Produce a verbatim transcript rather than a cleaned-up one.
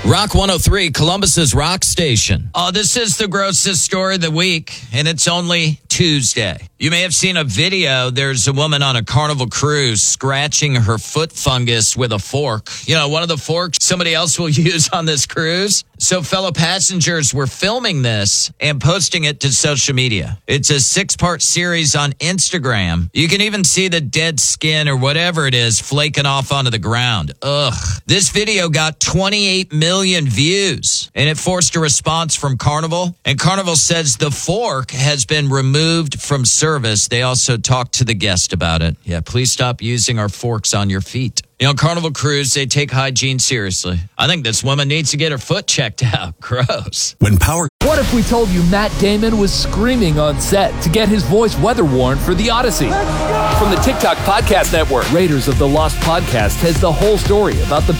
Rock one oh three, Columbus's rock station. Oh, this is the grossest story of the week, and it's only Tuesday. You may have seen a video. There's a woman on a Carnival cruise scratching her foot fungus with a fork. You know, one of the forks somebody else will use on this cruise. So fellow passengers were filming this and posting it to social media. It's a six-part series on Instagram. You can even see the dead skin or whatever it is flaking off onto the ground. Ugh. This video got twenty-eight million views, and it forced a response from Carnival. And Carnival says the fork has been removed from service. They also talked to the guest about it. Yeah, please stop using our forks on your feet. You know, Carnival Cruise, they take hygiene seriously. I think this woman needs to get her foot checked out. Gross. When power... What if we told you Matt Damon was screaming on set to get his voice weather worn for the Odyssey? From the TikTok Podcast Network, Raiders of the Lost Podcast has the whole story about the